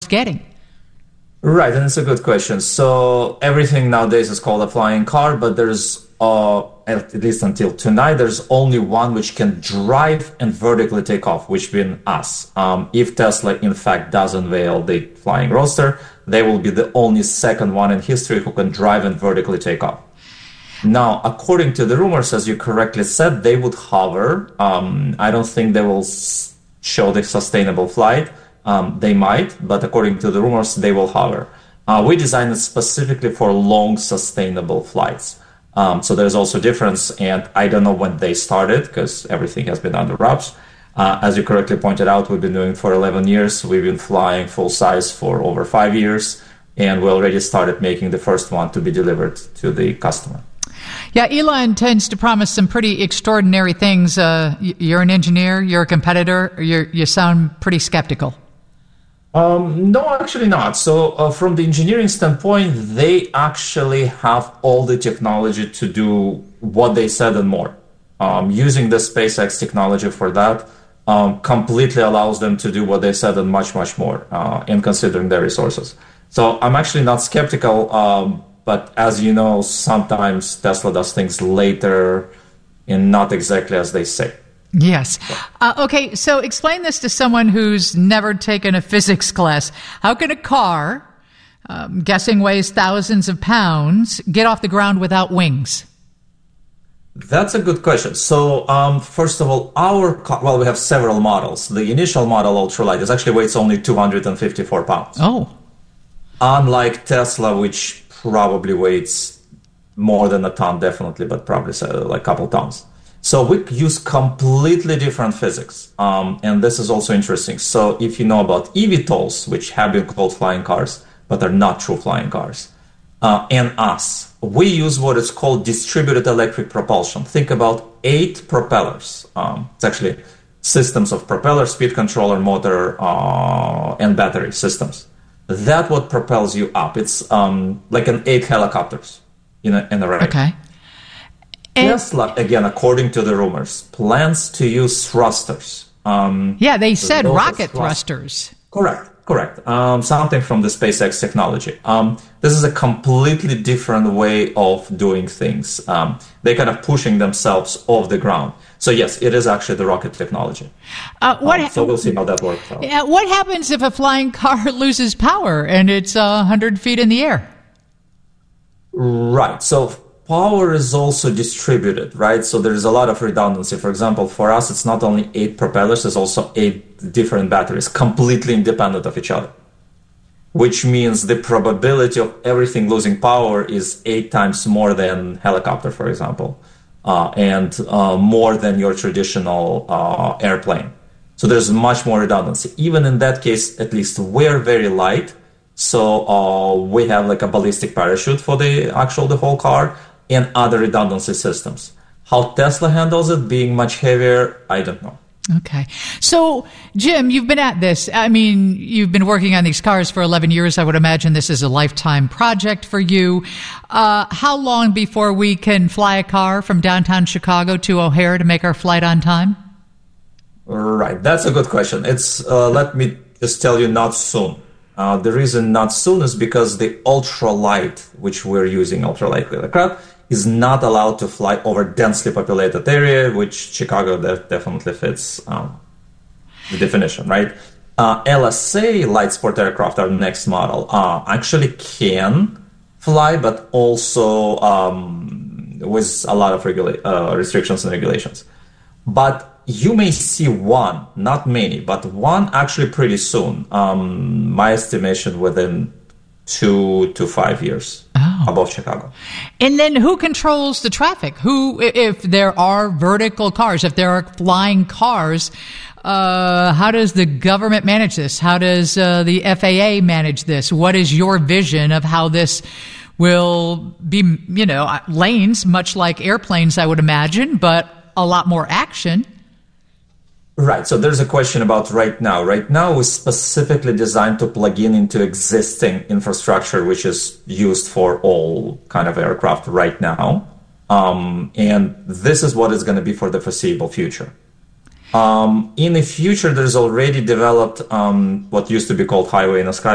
getting? Right, and it's a good question. So everything nowadays is called a flying car, but there's, at least until tonight, there's only one which can drive and vertically take off, which being us. If Tesla, in fact, does unveil the flying Roadster, they will be the only second one in history who can drive and vertically take off. Now, according to the rumors, as you correctly said, they would hover. I don't think they will show the sustainable flight. They might, but according to the rumors, they will hover. We designed it specifically for long, sustainable flights. So there's also a difference, and I don't know when they started, because everything has been under wraps. As you correctly pointed out, we've been doing it for 11 years. We've been flying full size for over 5 years, and we already started making the first one to be delivered to the customer. Yeah, Elon tends to promise some pretty extraordinary things. You're an engineer, you're a competitor, you sound pretty skeptical. No, actually not. So from the engineering standpoint, they actually have all the technology to do what they said and more. Using the SpaceX technology for that completely allows them to do what they said and much, much more in considering their resources. So I'm actually not skeptical, but as you know, sometimes Tesla does things later and not exactly as they say. Yes. Okay, so explain this to someone who's never taken a physics class. How can a car, guessing weighs thousands of pounds, get off the ground without wings? That's a good question. So, first of all, our car, well, we have several models. The initial model, ultralight, is actually weighs only 254 pounds. Oh. Unlike Tesla, which probably weighs more than a ton, definitely, but probably like a couple tons. So we use completely different physics, and this is also interesting. So if you know about eVTOLs, which have been called flying cars, but are not true flying cars, and us, we use what is called distributed electric propulsion. Think about 8 propellers. It's actually systems of propeller, speed controller, motor, and battery systems. That's what propels you up. It's like an 8 helicopters in an array. Okay. Tesla, again, according to the rumors, plans to use thrusters. They said rocket thrusters. Correct. Something from the SpaceX technology. This is a completely different way of doing things. They're kind of pushing themselves off the ground. So yes, it is actually the rocket technology. So we'll see how that works out. What happens if a flying car loses power and it's 100 feet in the air? Right. So power is also distributed, right? So there's a lot of redundancy. For example, for us, it's not only 8 propellers, there's also 8 different batteries, completely independent of each other, which means the probability of everything losing power is 8 times more than helicopter, for example, and more than your traditional airplane. So there's much more redundancy. Even in that case, at least we're very light. So we have like a ballistic parachute for the whole car, and other redundancy systems. How Tesla handles it, being much heavier, I don't know. Okay. So, Jim, you've been at this. I mean, you've been working on these cars for 11 years. I would imagine this is a lifetime project for you. How long before we can fly a car from downtown Chicago to O'Hare to make our flight on time? Right. That's a good question. It's let me just tell you, not soon. The reason not soon is because the ultralight, which we're using, ultralight aircraft, is not allowed to fly over densely populated area, which Chicago definitely fits the definition, right? LSA light sport aircraft, our next model, actually can fly, but also with a lot of restrictions and regulations. But you may see one, not many, but one actually pretty soon. My estimation within 2 to 5 years above Chicago. And then who controls the traffic? Who, if there are vertical cars, if there are flying cars, how does the government manage this? How does the FAA manage this? What is your vision of how this will be, lanes, much like airplanes, I would imagine, but a lot more action? Right. So there's a question about right now. Right now, we're specifically designed to plug into existing infrastructure, which is used for all kind of aircraft right now. And this is what it's going to be for the foreseeable future. In the future, there's already developed what used to be called Highway in the Sky,